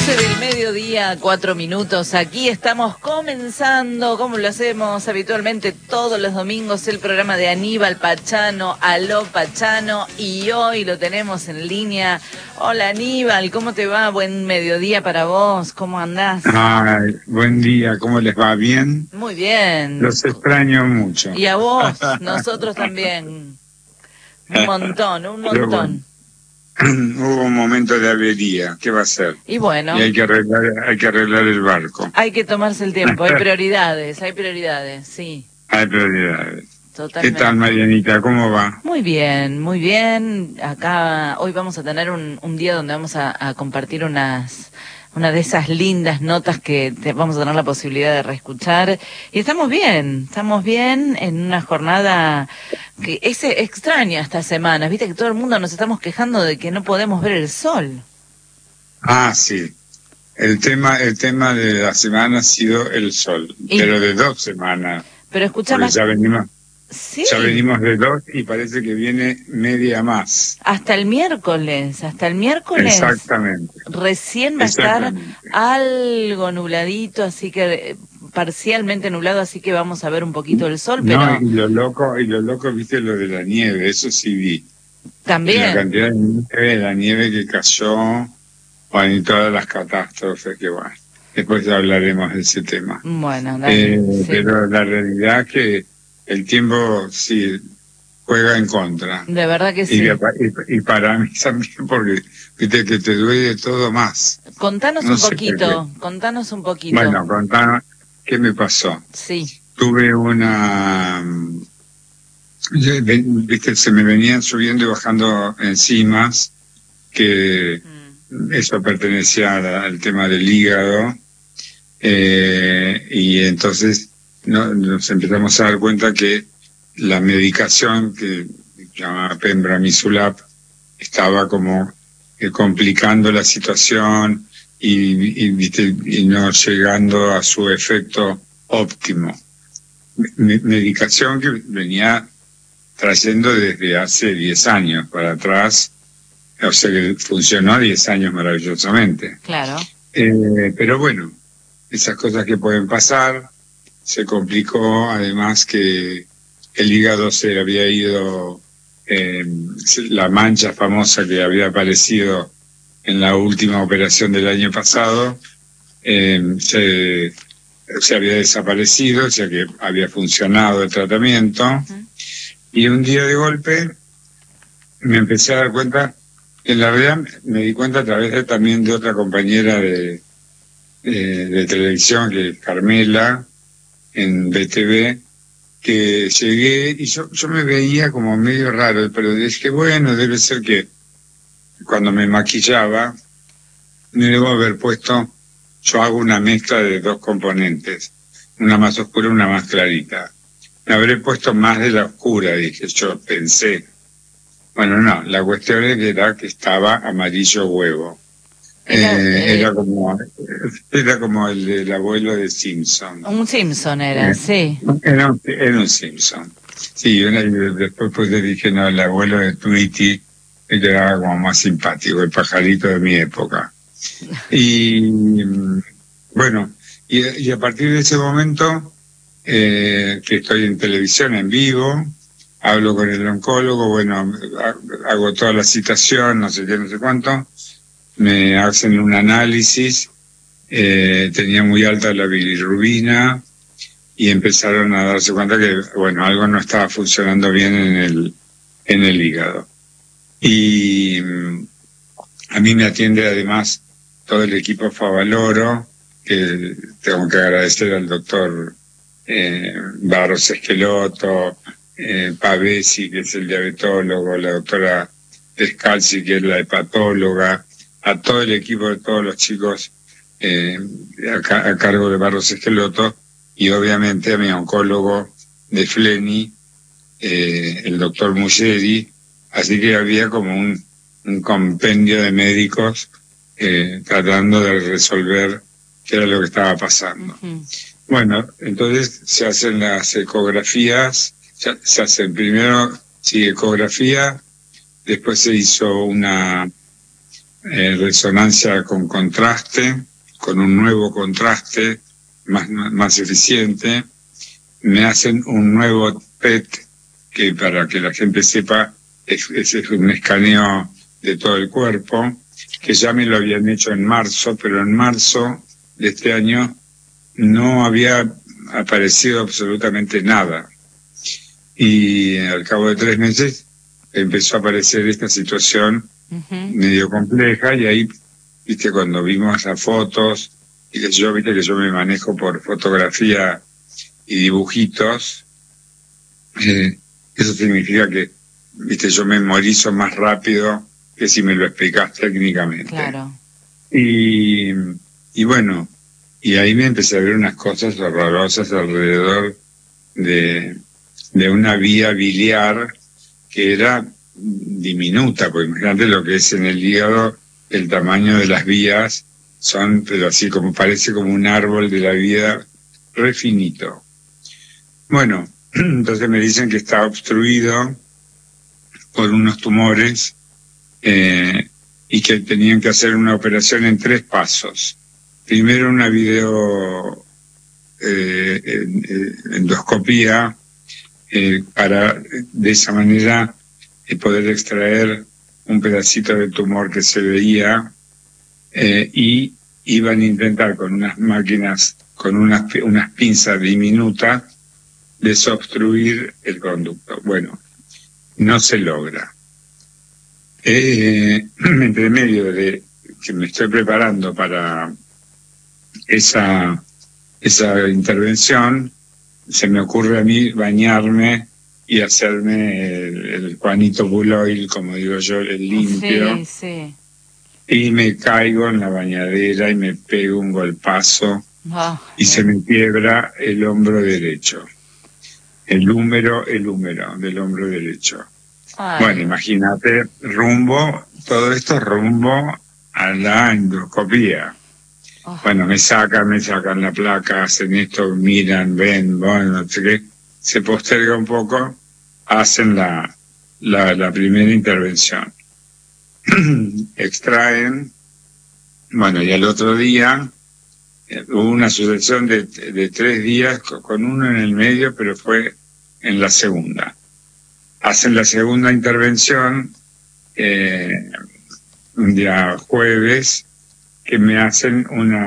12 del mediodía, 4 minutos. Aquí estamos comenzando, como lo hacemos habitualmente todos los domingos, el programa de Aníbal Pachano, Aló Pachano, y hoy lo tenemos en línea. Hola Aníbal, ¿cómo te va? Buen mediodía para vos, ¿cómo andás? Ay, buen día, ¿cómo les va? ¿Bien? Muy bien. Los extraño mucho. Y a vos, nosotros también. Un montón, un Pero bueno, montón. hubo un momento de avería, ¿qué va a ser? Y bueno, Y hay que arreglar el barco. hay que tomarse el tiempo, hay prioridades, sí, Hay prioridades. totalmente. ¿Qué tal, Marianita? ¿Cómo va? Muy bien, muy bien. Acá hoy vamos a tener un día donde vamos a compartir una de esas lindas notas que vamos a tener la posibilidad de reescuchar. Y estamos bien en una jornada que es extraña esta semana. Viste que todo el mundo nos estamos quejando de que no podemos ver el sol. Ah, sí. El tema de la semana ha sido el sol, pero de 2 semanas. Pero escuchame, Ya venimos. sí. Ya venimos de 2 y parece que viene media más. Hasta el miércoles. Exactamente. Recién va a estar algo nubladito, así que parcialmente nublado, así que vamos a ver un poquito el sol, pero... No, y lo loco, viste lo de la nieve, eso sí vi. También. La cantidad de la nieve que cayó, bueno, y todas las catástrofes que bueno. Después ya hablaremos de ese tema. Bueno, dale, sí. Pero la realidad es que el tiempo sí juega en contra. De verdad que sí. Y para mí también, porque viste que te duele todo más. Contanos un poquito. Bueno, contanos, ¿qué me pasó? Sí. Tuve viste, se me venían subiendo y bajando enzimas, que eso pertenecía al tema del hígado, y entonces nos empezamos a dar cuenta que la medicación que se llama Pembrolizumab estaba como complicando la situación y no llegando a su efecto óptimo. Medicación que venía trayendo desde hace 10 años para atrás, o sea que funcionó 10 años maravillosamente. Claro. Pero bueno, esas cosas que pueden pasar. Se complicó además que el hígado se le había ido, la mancha famosa que había aparecido en la última operación del año pasado, se había desaparecido, o sea que había funcionado el tratamiento. Y un día de golpe me empecé a dar cuenta, en la realidad me di cuenta a través también de otra compañera de televisión, que es Carmela, en BTV, que llegué y yo me veía como medio raro, pero dije, bueno, debe ser que cuando me maquillaba me debo haber puesto, yo hago una mezcla de 2 componentes, una más oscura y una más clarita. Me habré puesto más de la oscura, dije, yo pensé. Bueno, no, la cuestión era que estaba amarillo huevo. Era como el del abuelo de Simpson. Un Simpson era, sí. Era un Simpson. Sí, después le dije, no, el abuelo de Tweety era como más simpático, el pajarito de mi época. Y bueno, y a partir de ese momento, que estoy en televisión en vivo, hablo con el oncólogo, bueno, hago toda la citación, no sé qué, no sé cuánto, me hacen un análisis, tenía muy alta la bilirrubina y empezaron a darse cuenta que, bueno, algo no estaba funcionando bien en el hígado. Y a mí me atiende además todo el equipo Favaloro, que tengo que agradecer al doctor Barros Esqueloto, Pavesi, que es el diabetólogo, la doctora Descalzi, que es la hepatóloga, a todo el equipo de todos los chicos a cargo de Barros Esqueloto, y obviamente a mi oncólogo de Fleni, el doctor Muggeri. Así que había como un compendio de médicos tratando de resolver qué era lo que estaba pasando. Bueno, entonces se hacen las ecografías, se hacen primero ecografía, después se hizo una resonancia con contraste, con un nuevo contraste más eficiente. Me hacen un nuevo PET, que para que la gente sepa, es un escaneo de todo el cuerpo, que ya me lo habían hecho en marzo, pero en marzo de este año no había aparecido absolutamente nada. Y al cabo de 3 meses empezó a aparecer esta situación medio compleja, y ahí, viste, cuando vimos las fotos, y que yo, viste que yo me manejo por fotografía y dibujitos, eso significa que, viste, yo memorizo más rápido que si me lo explicás técnicamente. Claro. Y bueno, y ahí me empecé a ver unas cosas horrorosas alrededor de una vía biliar que era diminuta, porque imagínate lo que es en el hígado, el tamaño de las vías son, pero así como parece como un árbol de la vida, re finito. Bueno, entonces me dicen que está obstruido por unos tumores, y que tenían que hacer una operación en 3 pasos. Primero una endoscopía, para de esa manera poder extraer un pedacito del tumor que se veía, y iban a intentar con unas máquinas, con unas pinzas diminutas, desobstruir el conducto. Bueno, no se logra. Entre medio de que me estoy preparando para esa intervención, se me ocurre a mí bañarme y hacerme el Juanito Buloil, como digo yo, el limpio. Sí, sí. Y me caigo en la bañadera y me pego un golpazo, y se me quiebra el hombro derecho. El húmero del hombro derecho. Ay. Bueno, imagínate, todo esto rumbo a la endoscopía. Bueno, me sacan la placa, hacen esto, miran, ven, bueno, no sé qué, se posterga un poco, hacen la primera intervención. Extraen, bueno, y al otro día hubo una sucesión de 3 días con uno en el medio, pero fue en la segunda. Hacen la segunda intervención un día jueves, que me hacen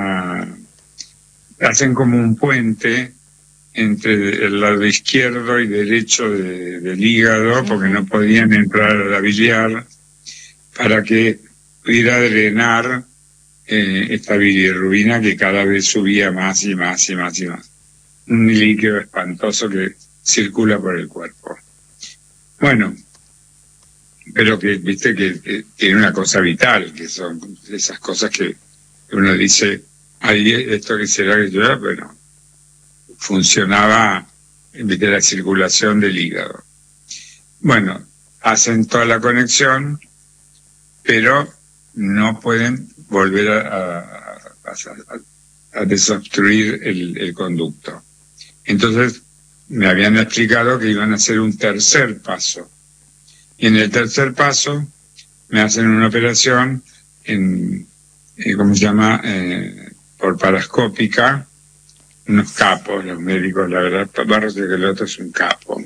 como un puente entre el lado izquierdo y derecho del hígado, porque no podían entrar a la biliar, para que pudiera drenar esta bilirrubina que cada vez subía más y más y más y más. Un líquido espantoso que circula por el cuerpo. Bueno, pero que viste que tiene una cosa vital, que son esas cosas que uno dice, ay, esto que será que yo, bueno, funcionaba, viste, la circulación del hígado. Bueno, hacen toda la conexión, pero no pueden volver a desobstruir el conducto. Entonces me habían explicado que iban a hacer un tercer paso. Y en el tercer paso me hacen una operación ¿cómo se llama? Por parascópica, unos capos, los médicos, la verdad, Barros de Geloto es un capo.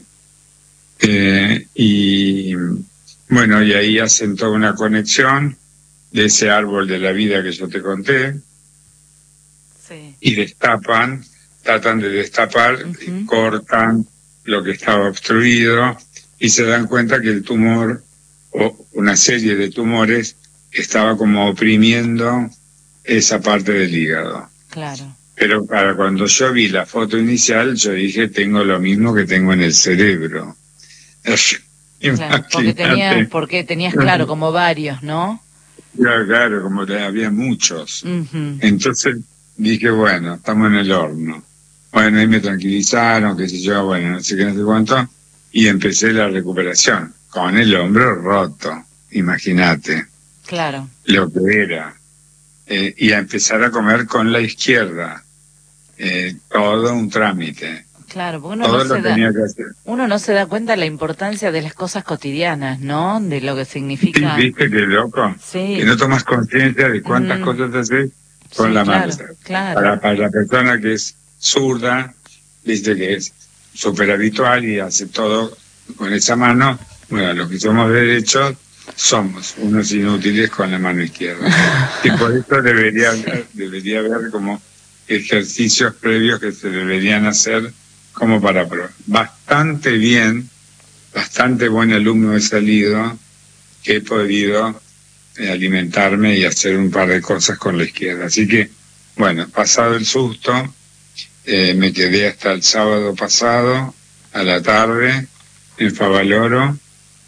Y bueno, y ahí hacen toda una conexión de ese árbol de la vida que yo te conté. Sí. Y tratan de destapar, cortan lo que estaba obstruido, y se dan cuenta que el tumor, o una serie de tumores, estaba como oprimiendo esa parte del hígado. Claro. Pero para cuando yo vi la foto inicial, yo dije, tengo lo mismo que tengo en el cerebro. Claro, porque tenías claro, como varios, ¿no? Claro, como había muchos. Entonces dije, bueno, estamos en el horno. Bueno, ahí me tranquilizaron, qué sé yo, bueno, no sé qué, no sé cuánto, y empecé la recuperación, con el hombro roto, imagínate. Claro. Lo que era. Y a empezar a comer con la izquierda. Todo un trámite. Claro, porque Todo lo tenía que hacer. uno no se da cuenta de la importancia de las cosas cotidianas, ¿no? De lo que Sí, significa. viste qué loco, Sí. que no tomas conciencia de cuántas cosas haces con Sí, la mano. claro. Para la persona que es zurda, viste que es súper habitual y hace todo con esa mano. Bueno, los que somos derechos somos unos inútiles con la mano izquierda. Y por eso debería haber como ejercicios previos que se deberían hacer como para probar. Bastante bien, bastante buen alumno he salido, que he podido alimentarme y hacer un par de cosas con la izquierda. Así que, bueno, pasado el susto, me quedé hasta el sábado pasado, a la tarde, en Favaloro,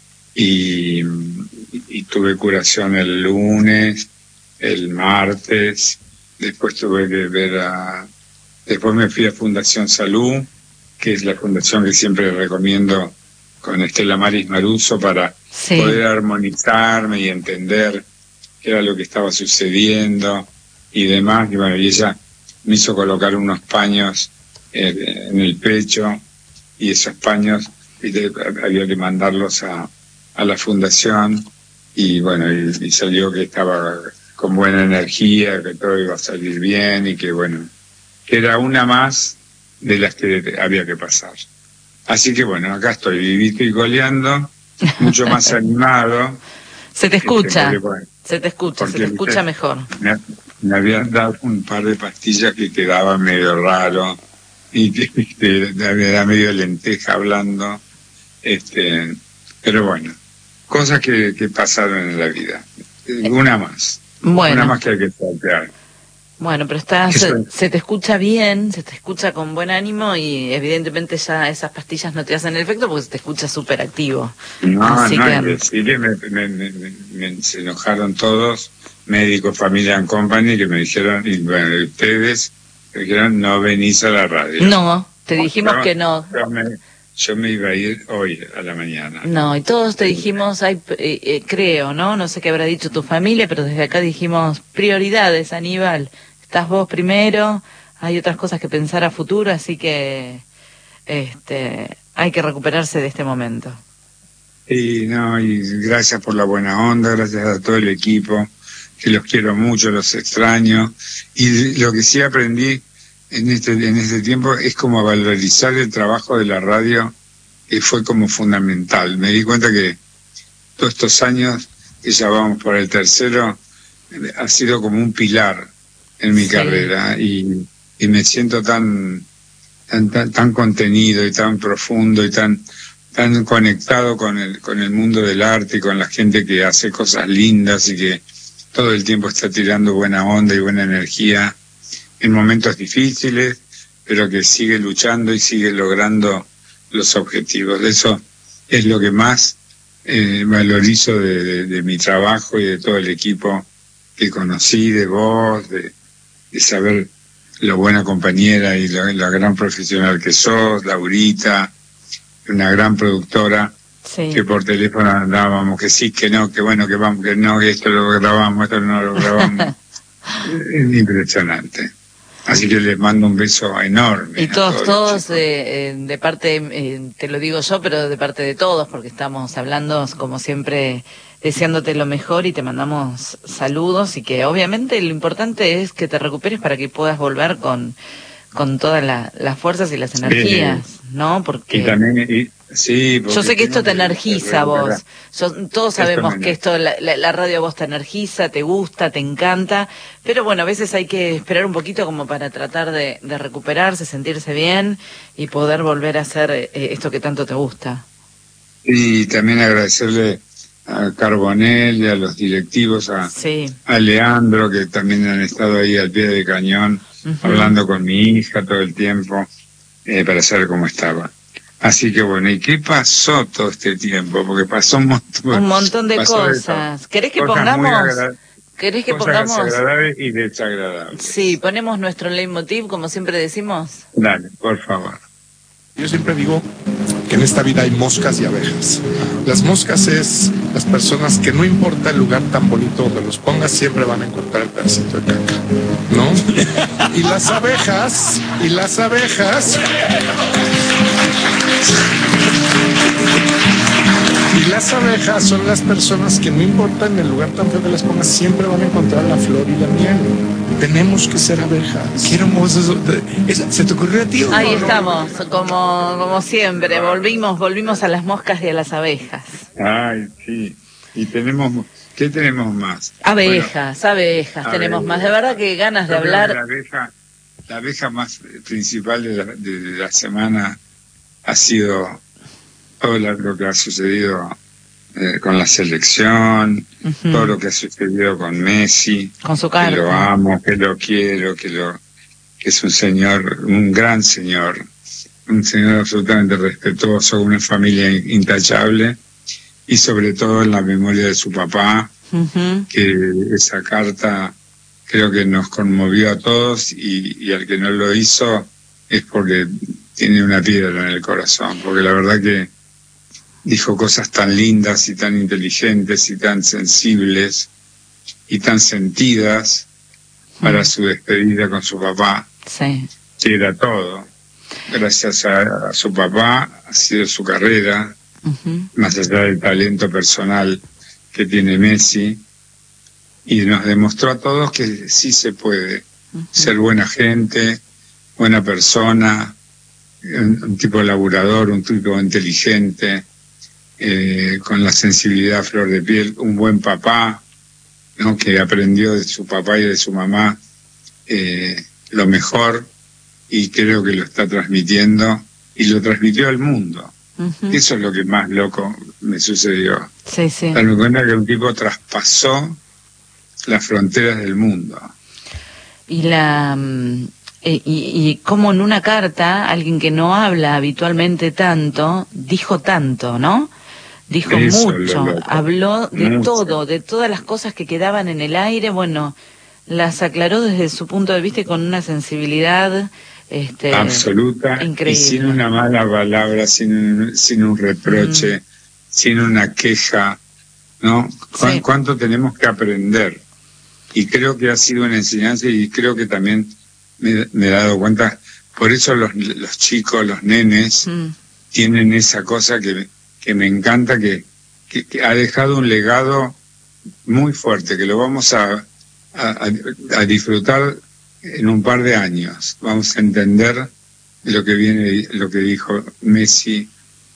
y tuve curación el lunes, el martes, después tuve que después me fui a Fundación Salud, que es la fundación que siempre recomiendo con Estela Maris Maruso para poder armonizarme y entender qué era lo que estaba sucediendo y demás. Y bueno, y ella me hizo colocar unos paños en el pecho, y esos paños había que mandarlos a la fundación, y bueno, y salió que estaba con buena energía, que todo iba a salir bien, y que bueno, que era una más de las que había que pasar. Así que bueno, acá estoy vivito y coleando, mucho más animado. Se te escucha, bueno, se te escucha mejor. Me habían dado un par de pastillas que quedaba medio raro, y me da medio lenteja hablando, pero bueno, cosas que pasaron en la vida. Una más. Bueno. Una más que hay que saltear. Bueno, pero se te escucha bien, se te escucha con buen ánimo, y evidentemente ya esas pastillas no te hacen el efecto porque se te escucha súper activo. No, se enojaron todos, médicos, familia and company, que me dijeron, y bueno, ustedes me dijeron, no venís a la radio. No, te dijimos que no. Yo me iba a ir hoy a la mañana. No, y todos te dijimos, creo, ¿no? No sé qué habrá dicho tu familia, pero desde acá dijimos, prioridades, Aníbal. Estás vos primero, hay otras cosas que pensar a futuro, así que hay que recuperarse de este momento. Y gracias por la buena onda, gracias a todo el equipo, que los quiero mucho, los extraño. Y lo que sí aprendí en este tiempo es como valorizar el trabajo de la radio, que fue como fundamental. Me di cuenta que todos estos años, que ya vamos por el tercero, ha sido como un pilar en mi carrera, y me siento tan contenido y tan profundo y tan conectado con el mundo del arte y con la gente que hace cosas lindas y que todo el tiempo está tirando buena onda y buena energía en momentos difíciles, pero que sigue luchando y sigue logrando los objetivos. Eso es lo que más valorizo de mi trabajo y de todo el equipo que conocí, de vos, de saber lo buena compañera y la gran profesional que sos, Laurita, una gran productora, que por teléfono andábamos, que sí, que no, que bueno, que vamos, que no, que esto lo grabamos, esto no lo grabamos. Es impresionante. Así que les mando un beso enorme. Y todos de parte, te lo digo yo, pero de parte de todos, porque estamos hablando, como siempre, deseándote lo mejor, y te mandamos saludos, y que obviamente lo importante es que te recuperes para que puedas volver con todas las fuerzas y las energías, ¿no? Porque y también, sí, yo sé que esto te energiza a vos. Todos sabemos que esto, la radio a vos te energiza, te gusta, te encanta, pero bueno, a veces hay que esperar un poquito como para tratar de recuperarse, sentirse bien y poder volver a hacer esto que tanto te gusta. Y también agradecerle a Carbonell y a los directivos, a Leandro, que también han estado ahí al pie de cañón, hablando con mi hija todo el tiempo, para saber cómo estaba. Así que bueno, ¿y qué pasó todo este tiempo? Porque pasó un montón de cosas. ¿Querés que pongamos? ¿Querés que pongamos? Agradables y desagradables. Sí, ponemos nuestro leitmotiv, como siempre decimos. Dale, por favor. Yo siempre digo que en esta vida hay moscas y abejas. Las moscas es las personas que no importa el lugar tan bonito donde los pongas, siempre van a encontrar el pedacito de caca, ¿no? Y las abejas Y las abejas son las personas que no importa en el lugar tan feo que las pongas, siempre van a encontrar la flor y la miel. Tenemos que ser abejas. Qué hermoso eso. ¿Se te ocurrió a ti? Ahí estamos, como siempre, volvimos a las moscas y a las abejas. Ay, sí. Y ¿qué tenemos más? Abejas, tenemos más. De verdad que ganas de hablar. La abeja más principal de la semana ha sido todo lo que ha sucedido con la selección, todo lo que ha sucedido con Messi, con su carta. Que lo amo, que lo quiero, que es un señor, un gran señor, un señor absolutamente respetuoso, una familia intachable, y sobre todo en la memoria de su papá, que esa carta creo que nos conmovió a todos, y al que no lo hizo es porque tiene una piedra en el corazón, porque la verdad que dijo cosas tan lindas y tan inteligentes y tan sensibles y tan sentidas para su despedida con su papá, que era todo. Gracias a su papá ha sido su carrera, más allá del talento personal que tiene Messi, y nos demostró a todos que sí se puede ser buena gente, buena persona, un tipo laburador, un tipo inteligente, con la sensibilidad a flor de piel, un buen papá, ¿no? Que aprendió de su papá y de su mamá lo mejor, y creo que lo está transmitiendo, y lo transmitió al mundo. Eso es lo que más loco me sucedió. Darme cuenta que un tipo traspasó las fronteras del mundo. Y como en una carta, alguien que no habla habitualmente tanto, dijo tanto, ¿no? Dijo eso, mucho, habló de mucho. Todo, de todas las cosas que quedaban en el aire, bueno, las aclaró desde su punto de vista y con una sensibilidad absoluta, increíble. Y sin una mala palabra, sin un reproche, sin una queja, ¿no? ¿Cuánto tenemos que aprender? Y creo que ha sido una enseñanza, y creo que también me he dado cuenta, por eso los chicos, los nenes, tienen esa cosa que me encanta, que ha dejado un legado muy fuerte, que lo vamos a disfrutar en un par de años. Vamos a entender lo que dijo Messi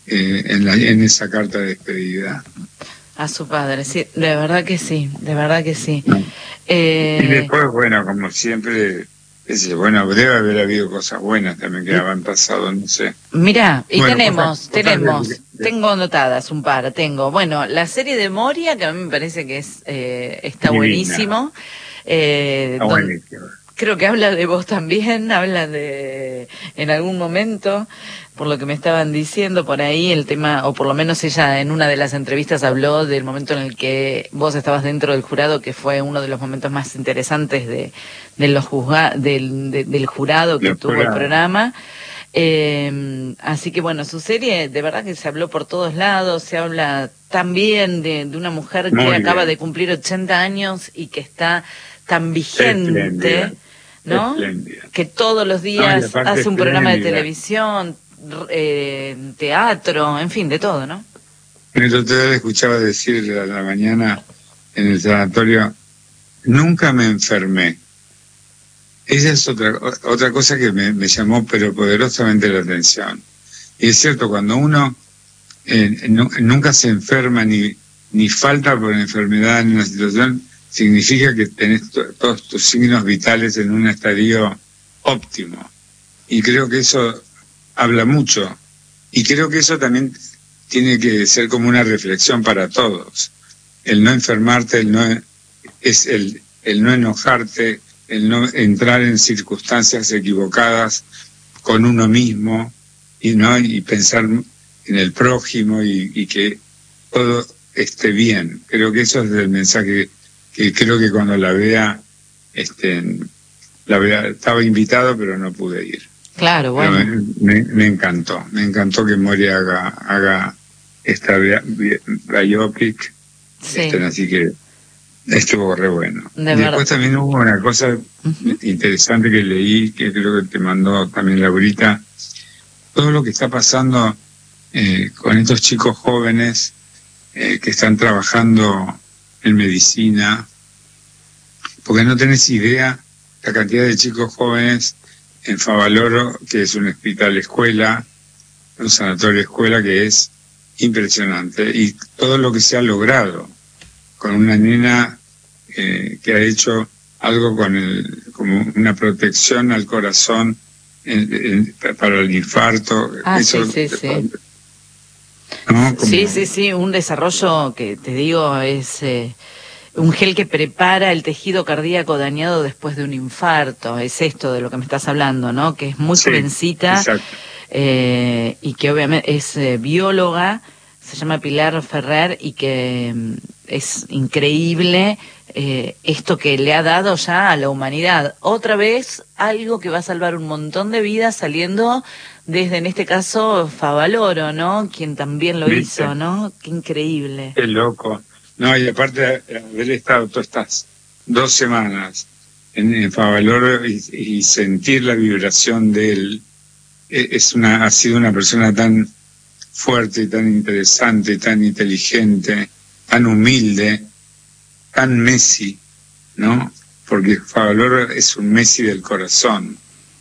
en esa carta de despedida. A su padre, sí, de verdad que sí. No. Y después, bueno, como siempre, bueno, debe haber habido cosas buenas también que han pasado, no sé. Mirá, y bueno, tengo anotadas un par, bueno, la serie de Moria, que a mí me parece que está buenísimo. Buenísimo. Creo que habla de vos también, habla de, en algún momento, por lo que me estaban diciendo por ahí, el tema, o por lo menos ella en una de las entrevistas habló del momento en el que vos estabas dentro del jurado, que fue uno de los momentos más interesantes del jurado que tuvo el programa. Así que bueno, su serie de verdad que se habló por todos lados, se habla también de una mujer que acaba de cumplir 80 años y que está tan vigente, ¿no? Espléndida. Que todos los días hace un programa de televisión, teatro, en fin, de todo, ¿no? El otro día le escuchaba decir a la mañana en el sanatorio, nunca me enfermé. Esa es otra cosa que me llamó pero poderosamente la atención. Y es cierto, cuando uno nunca se enferma ni falta por enfermedad en una situación, significa que tenés todos tus signos vitales en un estadio óptimo. Y creo que eso habla mucho. Y creo que eso también tiene que ser como una reflexión para todos. El no enfermarte, el no enojarte, el no entrar en circunstancias equivocadas con uno mismo, y pensar en el prójimo y que todo esté bien. Creo que eso es el mensaje que creo que cuando la vea, estaba invitado pero no pude ir. Claro, bueno. Me encantó que Moria haga esta biopic, así que estuvo re bueno. Después también hubo una cosa interesante que leí, que creo que te mandó también Laurita, todo lo que está pasando con estos chicos jóvenes que están trabajando en medicina, porque no tenés idea la cantidad de chicos jóvenes en Favaloro, que es un hospital escuela, un sanatorio escuela que es impresionante, y todo lo que se ha logrado con una nena que ha hecho algo como una protección al corazón para el infarto. Eso, sí. ¿no? Sí, un desarrollo que te digo es un gel que prepara el tejido cardíaco dañado después de un infarto. Es esto de lo que me estás hablando, ¿no? Que es muy jovencita y que obviamente es bióloga, se llama Pilar Ferrer, y que es increíble esto que le ha dado ya a la humanidad. Otra vez, algo que va a salvar un montón de vidas saliendo desde, en este caso, Favaloro, ¿no? Quien también lo hizo, ¿no? Qué increíble. Qué loco. No, y aparte de haber estado todas estas 2 semanas en Favaloro y sentir la vibración de él, ha sido una persona tan fuerte, tan interesante, tan inteligente, tan humilde, tan Messi, ¿no? Porque Favaloro es un Messi del corazón.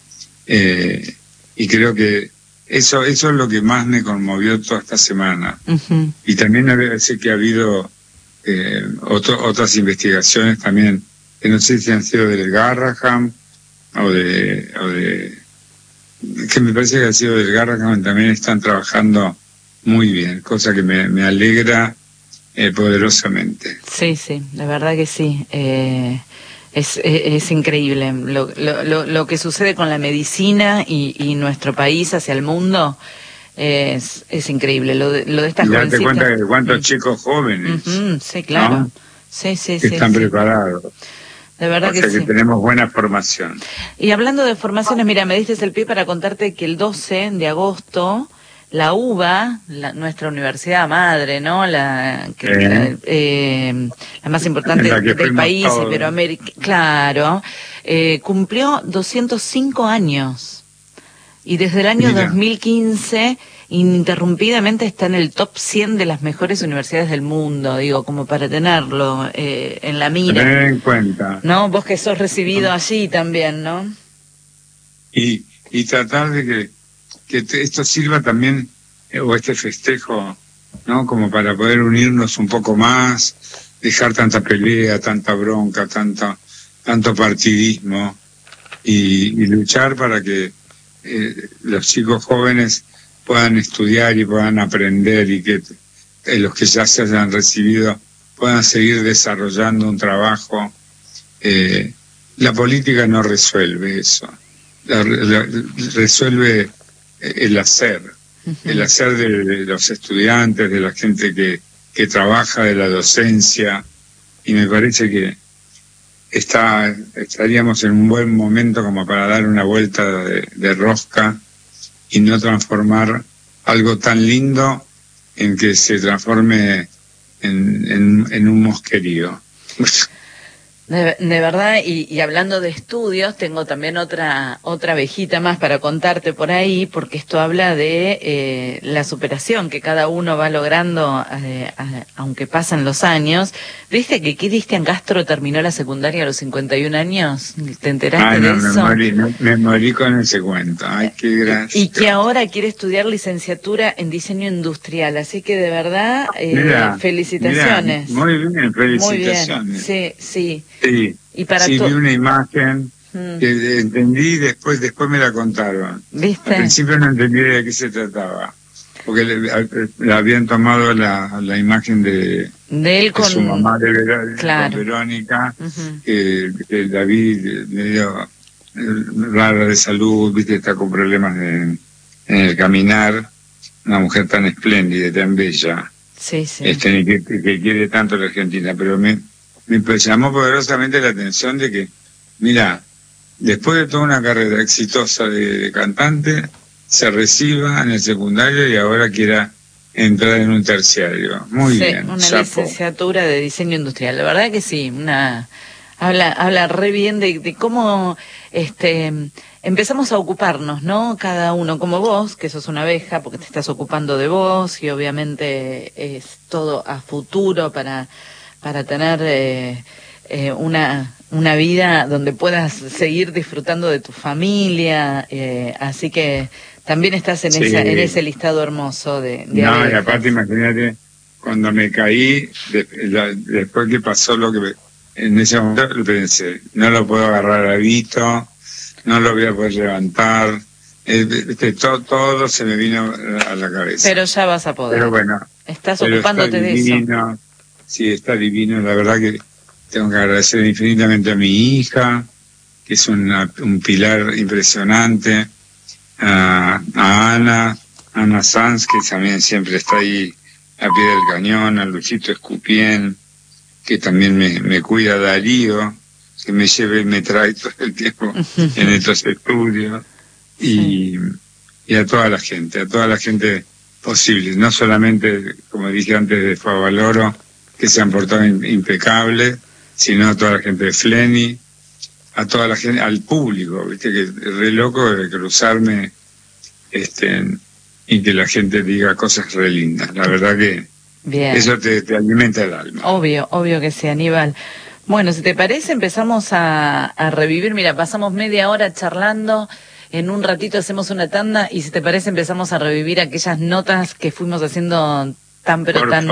Y creo que eso es lo que más me conmovió toda esta semana. Uh-huh. Y también sé que ha habido otras investigaciones también, que no sé si han sido del Garraham o de que me parece que ha sido del Garraham, también están trabajando muy bien, cosa que me alegra poderosamente. Sí, la verdad que sí. Es increíble lo que sucede con la medicina y nuestro país hacia el mundo. Es increíble lo de estas y date jovencitas. Cuenta de cuántos chicos jóvenes, sí, claro, ¿no? sí, que están preparados. De verdad que sí. Tenemos buena formación. Y hablando de formaciones, mira, me diste el pie para contarte que el 12 de agosto la UBA, nuestra universidad madre, ¿no? La más importante del país, Iberoamérica, claro, cumplió 205 años. Y desde el año 2015, ininterrumpidamente está en el top 100 de las mejores universidades del mundo, digo, como para tenerlo en la mira. Tener en cuenta. ¿No? Vos que sos recibido allí también, ¿no? Y tratar de que esto sirva también, o este festejo, ¿no? Como para poder unirnos un poco más, dejar tanta pelea, tanta bronca, tanto partidismo, y luchar para que los chicos jóvenes puedan estudiar y puedan aprender, y que los que ya se hayan recibido puedan seguir desarrollando un trabajo. La política no resuelve eso, resuelve el hacer, el hacer de los estudiantes, de la gente que trabaja, de la docencia, y me parece que estaríamos en un buen momento como para dar una vuelta de rosca y no transformar algo tan lindo en que se transforme en un mosquerío. De verdad, y hablando de estudios, tengo también otra abejita más para contarte por ahí, porque esto habla de la superación que cada uno va logrando, aunque pasan los años. ¿Viste que Cristian Castro terminó la secundaria a los 51 años? ¿Te enteraste de eso? Me morí con ese cuento. Ay, qué gracia. Y que ahora quiere estudiar licenciatura en diseño industrial, así que de verdad, felicitaciones. Mirá, muy bien, felicitaciones. Muy bien, sí. Sí, y para vi una imagen que entendí, después me la contaron. ¿Viste? Al principio no entendí de qué se trataba, porque le habían tomado la imagen de él con su mamá, con Verónica, que David medio rara de salud, viste, está con problemas en el caminar, una mujer tan espléndida, tan bella, que quiere tanto a la Argentina, pero me llamó poderosamente la atención de que, mira, después de toda una carrera exitosa de cantante, se reciba en el secundario y ahora quiera entrar en un terciario. Muy bien. Una licenciatura de diseño industrial. La verdad que sí, Habla re bien de cómo empezamos a ocuparnos, ¿no? Cada uno, como vos, que sos una abeja, porque te estás ocupando de vos, y obviamente es todo a futuro para tener una vida donde puedas seguir disfrutando de tu familia, así que también estás en ese listado hermoso de no, abejas. Y aparte imagínate, cuando me caí, después que pasó lo que en ese momento pensé, no lo puedo agarrar a Vito, no lo voy a poder levantar, todo se me vino a la cabeza. Pero ya vas a poder. Pero bueno, estás ocupándote de eso. Sí, está divino, la verdad que tengo que agradecer infinitamente a mi hija, que es un pilar impresionante, a Ana Sanz, que también siempre está ahí a pie del cañón, a Luchito Escupien, que también me cuida, Darío, que me lleva y me trae todo el tiempo en estos estudios, y a toda la gente posible, no solamente, como dije antes, de Favaloro, que se han portado impecables, sino a toda la gente de Fleni, a toda la gente, al público, viste, que re loco de cruzarme, y que la gente diga cosas re lindas. La verdad que bien. Eso te alimenta el alma. Obvio que sí, Aníbal. Bueno, si te parece, empezamos a revivir. Mira, pasamos media hora charlando. En un ratito hacemos una tanda y si te parece empezamos a revivir aquellas notas que fuimos haciendo tan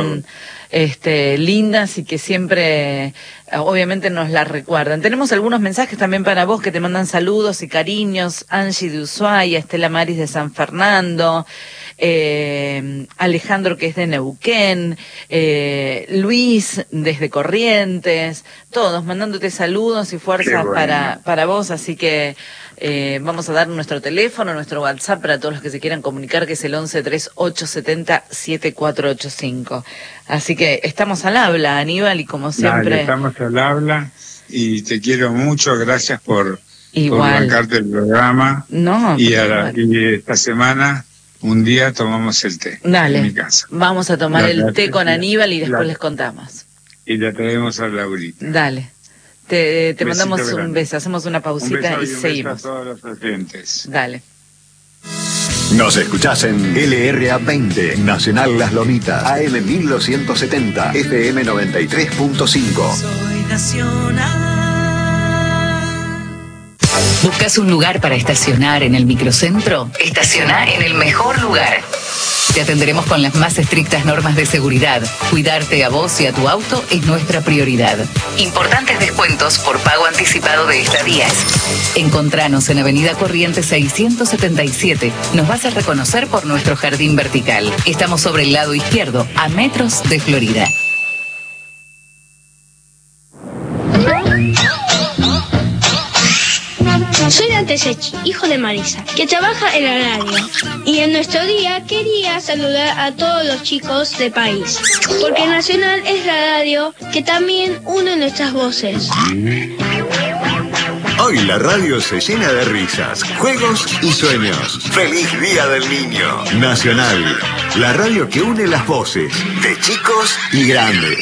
lindas y que siempre obviamente nos las recuerdan. Tenemos algunos mensajes también para vos que te mandan saludos y cariños. Angie de Ushuaia, Estela Maris de San Fernando, Alejandro, que es de Neuquén, Luis desde Corrientes, todos mandándote saludos y fuerzas para vos, así que vamos a dar nuestro teléfono, nuestro WhatsApp para todos los que se quieran comunicar, que es el 1138707485. Así que estamos al habla, Aníbal, y como siempre... Dale, estamos al habla, y te quiero mucho, gracias por bancarte el programa. Y esta semana, un día tomamos el té. Dale, en mi casa. Vamos a tomar el té con Aníbal y después les contamos. Y le traemos a Laurita. Dale. Te mandamos un beso, hacemos una pausita y seguimos. A todos los oyentes. Dale. Nos escuchás en LRA 20, Nacional Las Lomitas, AM 1270, FM 93.5. Soy Nacional. ¿Buscas un lugar para estacionar en el microcentro? Estaciona en el mejor lugar. Te atenderemos con las más estrictas normas de seguridad. Cuidarte a vos y a tu auto es nuestra prioridad. Importantes descuentos por pago anticipado de estadías. Encontranos en Avenida Corrientes 677. Nos vas a reconocer por nuestro jardín vertical. Estamos sobre el lado izquierdo, a metros de Florida. Soy Dante Sechi, hijo de Marisa, que trabaja en la radio. Y en nuestro día quería saludar a todos los chicos del país, porque Nacional es la radio que también une nuestras voces. Hoy la radio se llena de risas, juegos y sueños. ¡Feliz Día del Niño! Nacional, la radio que une las voces de chicos y grandes.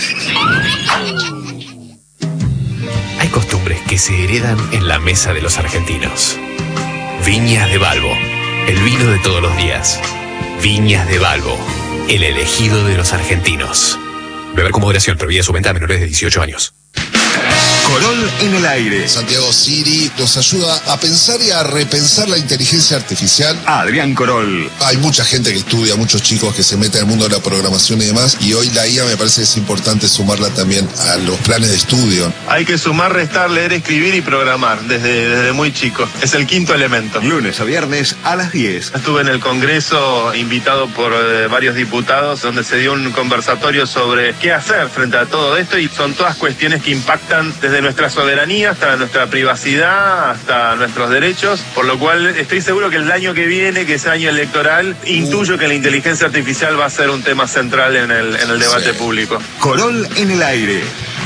Hay costumbres que se heredan en la mesa de los argentinos. Viñas de Balbo, el vino de todos los días. Viñas de Balbo, el elegido de los argentinos. Beber con moderación, prohibida su venta a menores de 18 años. Corol en el aire. Santiago Siri nos ayuda a pensar y a repensar la inteligencia artificial. Adrián Corol. Hay mucha gente que estudia, muchos chicos que se meten en el mundo de la programación y demás, y hoy la IA me parece que es importante sumarla también a los planes de estudio. Hay que sumar, restar, leer, escribir y programar desde muy chico. Es el quinto elemento. Lunes a viernes a las 10. Estuve en el Congreso invitado por varios diputados donde se dio un conversatorio sobre qué hacer frente a todo esto, y son todas cuestiones que impactan desde nuestra soberanía hasta nuestra privacidad, hasta nuestros derechos, por lo cual estoy seguro que el año que viene, que es año electoral, intuyo que la inteligencia artificial va a ser un tema central en el debate público. Corol en el aire.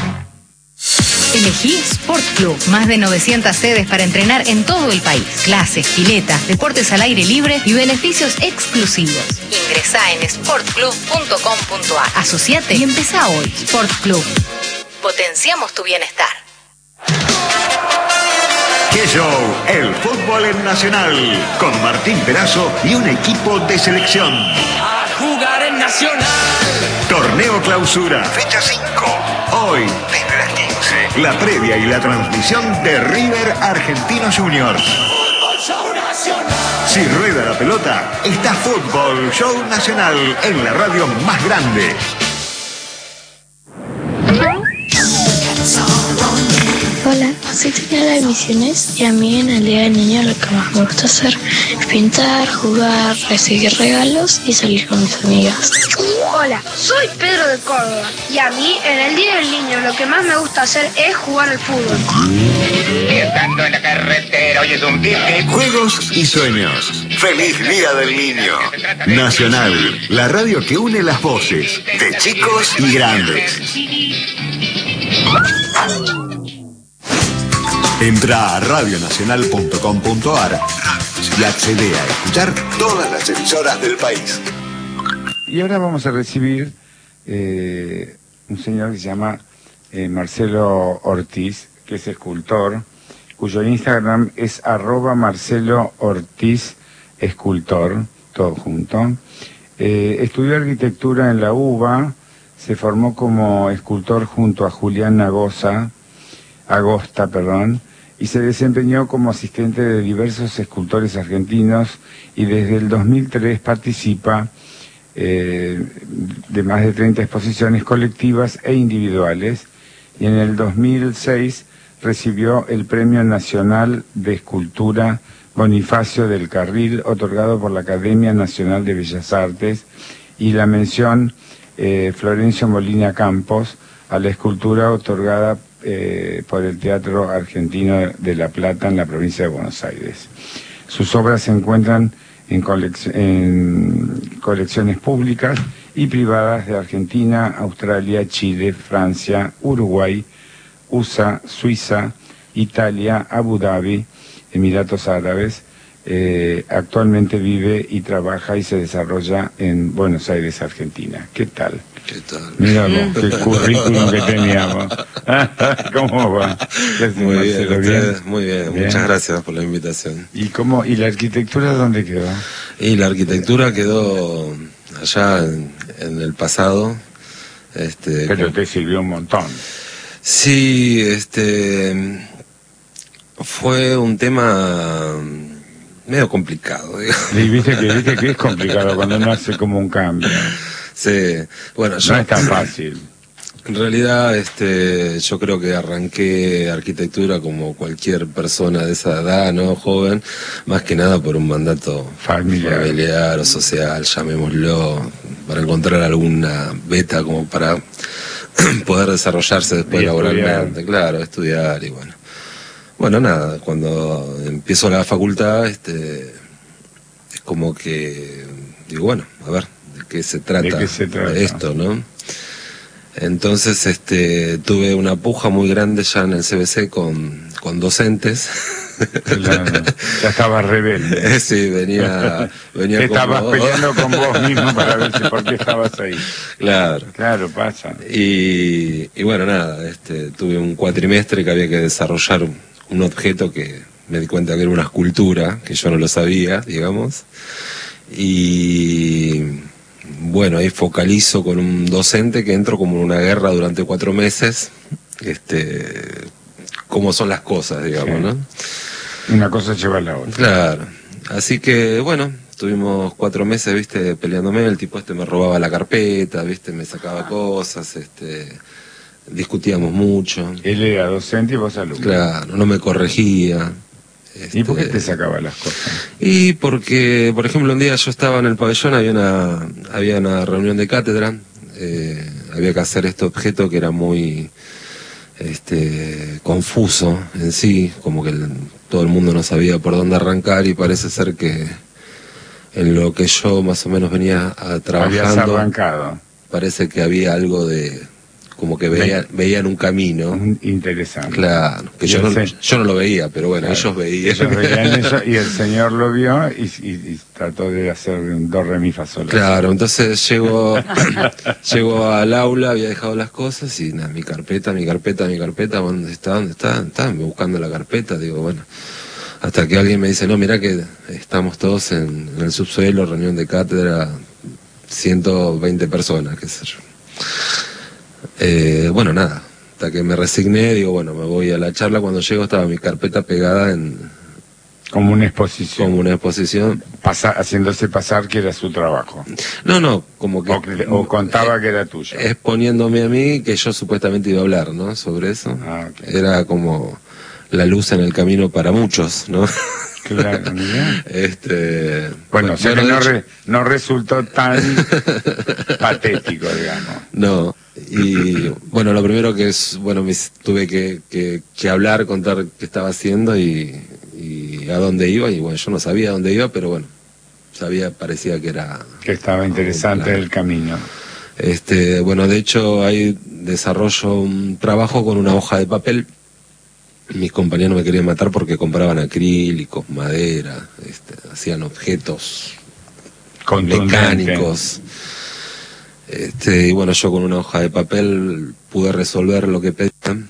Elegí Sport Club. Más de 900 sedes para entrenar en todo el país. Clases, piletas, deportes al aire libre y beneficios exclusivos. Ingresá en sportclub.com.ar. Asociate y empezá hoy. Sport Club. Potenciamos tu bienestar. Show, el fútbol en Nacional, con Martín Perazo y un equipo de selección. A jugar en Nacional. Torneo Clausura, fecha 5. Hoy, desde las 15, la previa y la transmisión de River Argentinos Juniors. Fútbol Show Nacional. Si rueda la pelota, está Fútbol Show Nacional en la radio más grande. Hola, soy Tatiana de Misiones y a mí en el Día del Niño lo que más me gusta hacer es pintar, jugar, recibir regalos y salir con mis amigas. Hola, soy Pedro de Córdoba y a mí en el Día del Niño lo que más me gusta hacer es jugar al fútbol. Y estando en la carretera oyes un pique. Juegos y sueños. ¡Feliz Día del Niño! Nacional, la radio que une las voces de chicos y grandes. Entra a radionacional.com.ar y accede a escuchar todas las emisoras del país. Y ahora vamos a recibir un señor que se llama Marcelo Ortiz, que es escultor, cuyo Instagram es @MarceloOrtizEscultor, todo junto. Estudió arquitectura en la UBA, se formó como escultor junto a Julián Agosta, y se desempeñó como asistente de diversos escultores argentinos y desde el 2003 participa de más de 30 exposiciones colectivas e individuales, y en el 2006 recibió el Premio Nacional de Escultura Bonifacio del Carril, otorgado por la Academia Nacional de Bellas Artes, y la mención Florencio Molina Campos a la escultura otorgada por el Teatro Argentino de La Plata en la provincia de Buenos Aires. Sus obras se encuentran en colecciones públicas y privadas de Argentina, Australia, Chile, Francia, Uruguay, USA, Suiza, Italia, Abu Dhabi, Emiratos Árabes. Actualmente vive y trabaja y se desarrolla en Buenos Aires, Argentina. ¿Qué tal? ¿Qué tal? Mira vos, qué currículum que teníamos. ¿Cómo va? Muy bien, ¿Bien? Muy bien, muchas gracias por la invitación. ¿Y la arquitectura dónde quedó? Y la arquitectura quedó allá en el pasado. Pero te sirvió un montón. Sí, fue un tema medio complicado, digamos. Y viste que es complicado cuando uno hace como un cambio. Sí, bueno, no es tan fácil. En realidad, yo creo que arranqué arquitectura como cualquier persona de esa edad, ¿no? Joven, más que nada por un mandato familiar o social, llamémoslo, para encontrar alguna beta como para poder desarrollarse después laboralmente, claro, estudiar y bueno. Bueno, nada, cuando empiezo la facultad, es como que digo, bueno, a ver, ¿de qué se trata esto, no? Entonces, tuve una puja muy grande ya en el CBC con docentes. Claro, ya estabas rebelde. Sí, venía estabas peleando con vos mismo para ver por qué estabas ahí. Claro. Claro, pasa. Y bueno, nada, tuve un cuatrimestre que había que desarrollar un objeto que me di cuenta que era una escultura, que yo no lo sabía, digamos. Y bueno, ahí focalizo con un docente que entro como en una guerra durante 4 meses, cómo son las cosas, digamos, sí. ¿No? Una cosa lleva a la otra. Claro. Así que, bueno, tuvimos 4 meses, viste, peleándome, el tipo me robaba la carpeta, viste, me sacaba cosas, discutíamos mucho. Él era docente y vos alumno. Claro, no me corregía. ¿Y por qué te sacaba las cosas? Y porque, por ejemplo, un día yo estaba en el pabellón, había una reunión de cátedra, había que hacer este objeto que era muy confuso en sí, como que todo el mundo no sabía por dónde arrancar, y parece ser que en lo que yo más o menos venía trabajando, habías arrancado. Parece que había algo de como que veían un camino. Interesante. Claro, que yo no lo veía, pero bueno, claro, ellos veían. Ellos veían eso y el señor lo vio y trató de hacer un do, re, mi, fa, sol. Claro, entonces llego al aula, había dejado las cosas y nada, mi carpeta, ¿dónde está? Estaba buscando la carpeta, digo, bueno. Hasta que alguien me dice, no, mira que estamos todos en el subsuelo, reunión de cátedra, 120 personas, qué sé yo. Bueno, nada, hasta que me resigné, digo, bueno, me voy a la charla. Cuando llego estaba mi carpeta pegada como una exposición. Haciéndose pasar que era su trabajo. No, como que... O contaba que era tuyo. Exponiéndome a mí, que yo supuestamente iba a hablar, ¿no? Sobre eso. Okay. Era como la luz en el camino para muchos, ¿no? Claro, bueno, o sea que no resultó tan patético, digamos. No, y bueno, lo primero que es, bueno, tuve que hablar, contar qué estaba haciendo y a dónde iba, y bueno, yo no sabía a dónde iba, pero bueno, parecía que estaba interesante el camino. Bueno, de hecho ahí desarrollo un trabajo con una hoja de papel. Mis compañeros me querían matar porque compraban acrílicos, madera, hacían objetos mecánicos. Y bueno, yo con una hoja de papel pude resolver lo que pedían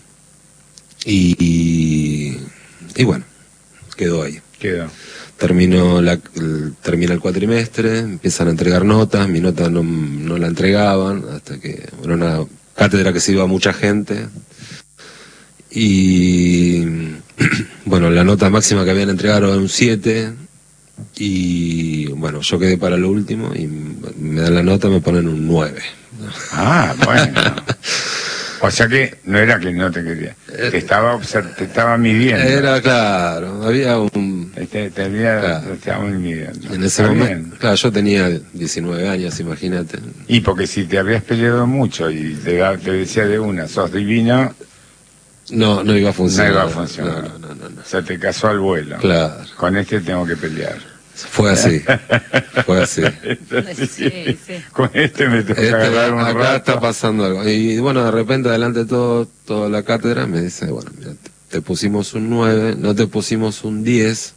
y bueno, quedó ahí. Termina el cuatrimestre, empiezan a entregar notas, mi nota no la entregaban, hasta que, bueno, una cátedra que se iba mucha gente. Y bueno, la nota máxima que habían entregado era un 7 y bueno, yo quedé para lo último y me dan la nota, me ponen un 9. Bueno. O sea que no era que no te quería, te estaba midiendo. Era claro, había un... Te estaba midiendo. En ese momento, claro, yo tenía 19 años, imagínate. Y porque si te habías peleado mucho y te decía de una, sos divino... No iba a funcionar. No iba a funcionar. No. O sea, te casó al vuelo. Claro. Con tengo que pelear. Fue así. Sí. Con me toca agarrar un acá rato. Está pasando algo. Y bueno, de repente, adelante de toda la cátedra, me dice, bueno, mira, te pusimos un 9, no te pusimos un 10,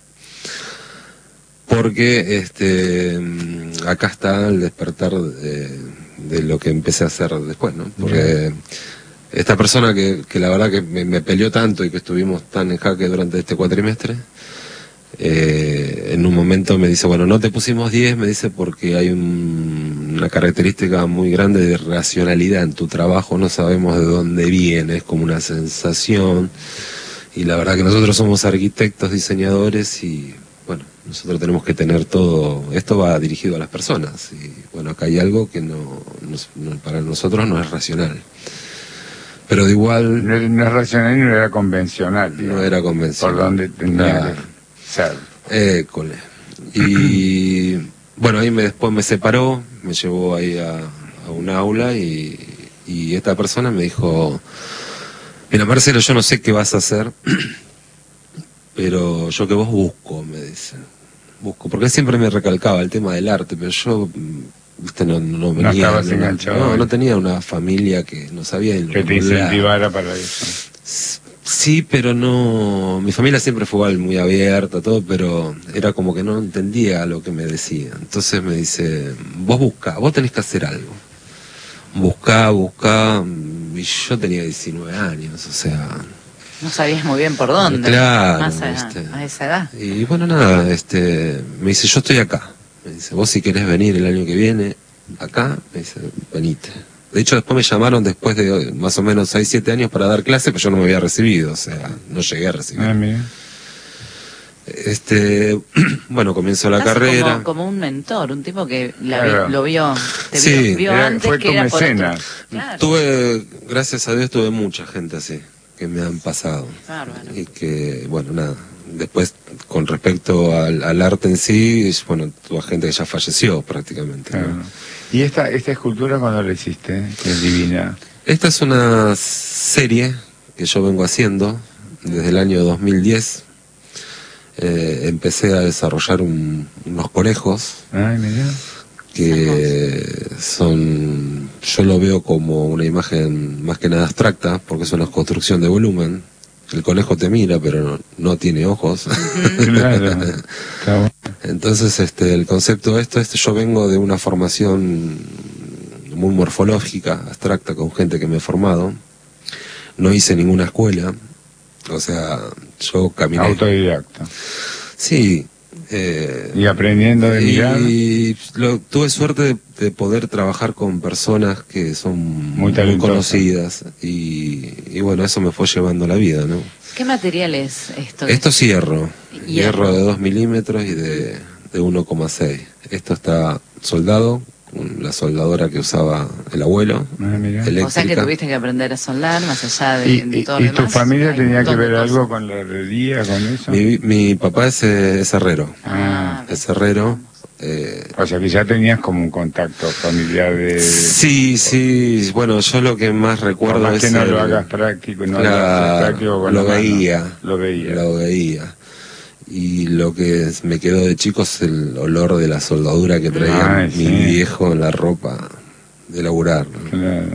porque acá está el despertar de lo que empecé a hacer después, ¿no? Porque... Esta persona que la verdad que me peleó tanto y que estuvimos tan en jaque durante este cuatrimestre, en un momento me dice, bueno, no te pusimos 10, me dice, porque hay una característica muy grande de racionalidad en tu trabajo, no sabemos de dónde viene, es como una sensación, y la verdad que nosotros somos arquitectos, diseñadores, y bueno, nosotros tenemos que tener todo, esto va dirigido a las personas, y bueno, acá hay algo que para nosotros no es racional. Pero de igual... No es racional y no era convencional. Digamos, no era convencional. Por donde tenía que ser. Y bueno, ahí después me separó, me llevó ahí a un aula y esta persona me dijo, mira Marcelo, yo no sé qué vas a hacer, pero yo que vos busco, me dice. Porque él siempre me recalcaba el tema del arte, pero yo... No venía, estabas enganchado. No tenía una familia que no sabía que te incentivara para eso. Sí, pero no, mi familia siempre fue muy abierta, todo, pero era como que no entendía lo que me decía. Entonces me dice, vos tenés que hacer algo. Buscá, y yo tenía 19 años, o sea... No sabías muy bien por dónde. Claro. Más a esa edad. Y bueno, nada, me dice, yo estoy acá. Me dice, vos si querés venir el año que viene, acá, me dice, venite. De hecho, después me llamaron después de más o menos 6-7 años para dar clase, pero yo no me había recibido, o sea, no llegué a recibir. Mira. Bueno, comienzo la carrera. Como un mentor, un tipo que Claro. vio antes fue que tu era por mecenas. Claro. Gracias a Dios, tuve mucha gente así, que me han pasado. Bárbaro. Y que, bueno, nada. Después, con respecto al arte en sí, bueno, tuve gente que ya falleció prácticamente. Claro. ¿no? ¿Y esta escultura cuándo la hiciste? Que es divina. Esta es una serie que yo vengo haciendo desde el año 2010. Empecé a desarrollar unos conejos. Ay, mirá. Que son yo lo veo como una imagen más que nada abstracta, porque es una construcción de volumen. El conejo te mira, pero no tiene ojos. Claro. Entonces, el concepto de esto es, yo vengo de una formación muy morfológica, abstracta, con gente que me he formado. No hice ninguna escuela, o sea, yo caminé. Autodidacta. Sí. Y aprendiendo de mirar. Y tuve suerte de poder trabajar con personas que son muy conocidas y bueno, eso me fue llevando la vida, ¿no? ¿Qué material es esto? Esto es hierro de 2 milímetros y de 1,6. Esto está soldado con la soldadora que usaba el abuelo, eléctrica. O sea que tuviste que aprender a soldar más allá de todo lo ¿Y demás. tu familia tenía que ver algo con la herrería, con eso? Mi papá es herrero. Es herrero. O sea que ya tenías como un contacto familiar de... Sí, bueno, yo lo que más recuerdo más es... que no lo hagas práctico, no lo hagas práctico con lo la veía. mano. Lo veía. Y lo que me quedó de chico es el olor de la soldadura que traía mi viejo en la ropa de laburar, ¿no?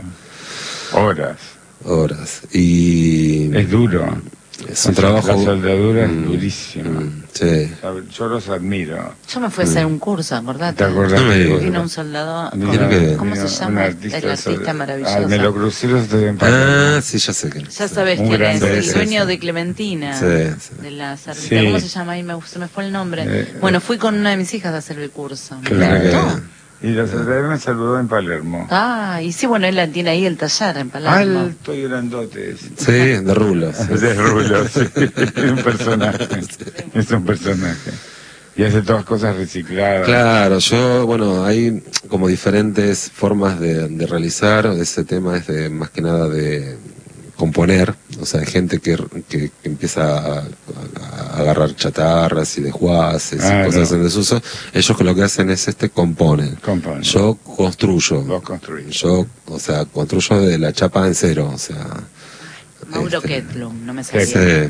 Claro. Horas. Y... Es duro. Es un trabajo... La soldadura es durísima. Sí. Yo los admiro. Yo me fui a hacer un curso, acordate. ¿Te acordás? Vino un soldador. ¿Cómo se llama? El artista maravilloso. Me lo crucé los de sí, ya sé que. Ya sabes quién es, el dueño de Clementina. De la cerdita. ¿Cómo se llama ahí? Se me fue el nombre. Bueno, fui con una de mis hijas a hacer el curso. Claro. Y la secretaria me saludó en Palermo. Y sí, bueno, él tiene ahí el taller en Palermo. Alto y grandote. Sí, de rulos. De rulos, sí. Es un personaje. Es un personaje. Y hace todas cosas recicladas. Claro, bueno, hay como diferentes formas de realizar. Ese tema es más que nada de componer. O sea, hay gente que empieza a agarrar chatarras y desguaces y cosas en desuso. Ellos lo que hacen es componen. Yo construyo. Vos construís. Yo, o sea, construyo de la chapa en cero, o sea... Mauro Ketlum, no me sabía.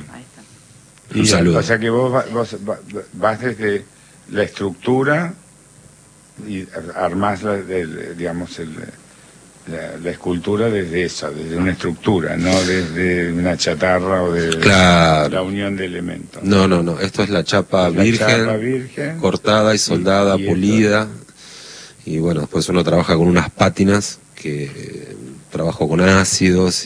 Un saludo. O sea que vos vas desde la estructura y armás la escultura desde eso, desde una estructura, no desde una chatarra o de la unión de elementos. No, esto es la chapa virgen, cortada y soldada, pulida. Y bueno, después uno trabaja con unas pátinas que trabajo con ácidos